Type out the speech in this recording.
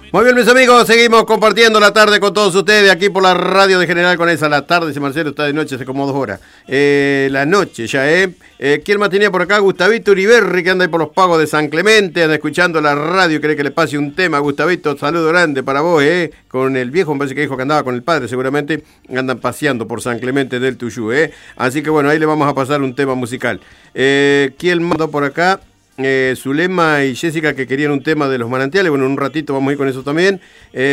Muy bien, mis amigos, seguimos compartiendo la tarde con todos ustedes aquí por la radio de General Conesa. La tarde, dice Marcelo, está de noche hace como 2 horas. La noche ya, ¿quién más tenía por acá? Gustavito Uriberri, que anda ahí por los pagos de San Clemente, anda escuchando la radio, cree que le pase un tema. Gustavito, saludo grande para vos, con el viejo, me parece que dijo que andaba con el padre, seguramente andan paseando por San Clemente del Tuyú, Así que bueno, ahí le vamos a pasar un tema musical. ¿Quién mandó por acá? Zulema y Jessica, que querían un tema de los manantiales. Bueno, en un ratito vamos a ir con eso también.